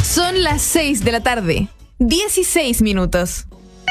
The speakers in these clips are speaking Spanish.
Son las 6 de la tarde, 16 minutos.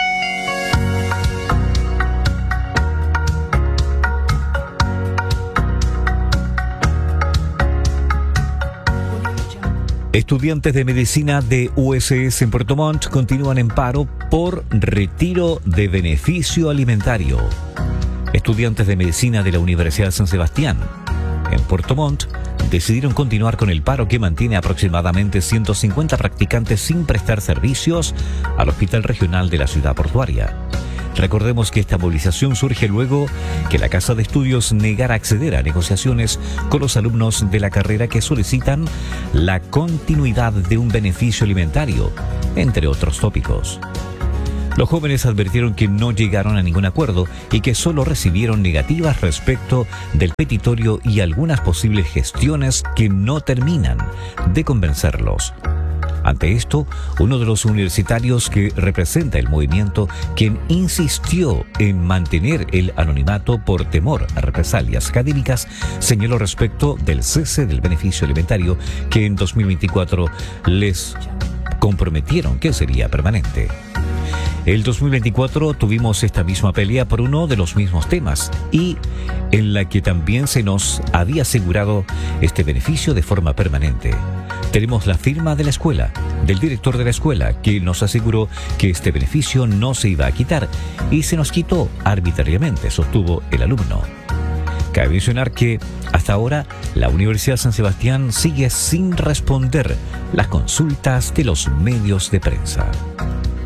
Estudiantes de medicina de USS en Puerto Montt continúan en paro por retiro de beneficio alimentario. Estudiantes de medicina de la Universidad San Sebastián en Puerto Montt decidieron continuar con el paro que mantiene aproximadamente 150 practicantes sin prestar servicios al Hospital Regional de la Ciudad Portuaria. Recordemos que esta movilización surge luego que la Casa de Estudios negara acceder a negociaciones con los alumnos de la carrera que solicitan la continuidad de un beneficio alimentario, entre otros tópicos. Los jóvenes advirtieron que no llegaron a ningún acuerdo y que solo recibieron negativas respecto del petitorio y algunas posibles gestiones que no terminan de convencerlos. Ante esto, uno de los universitarios que representa el movimiento, quien insistió en mantener el anonimato por temor a represalias académicas, señaló respecto del cese del beneficio alimentario que en 2024 les comprometieron que sería permanente. El 2024 tuvimos esta misma pelea por uno de los mismos temas y en la que también se nos había asegurado este beneficio de forma permanente. Tenemos la firma de la escuela, del director de la escuela, que nos aseguró que este beneficio no se iba a quitar y se nos quitó arbitrariamente, sostuvo el alumno. Cabe mencionar que hasta ahora la Universidad San Sebastián sigue sin responder las consultas de los medios de prensa.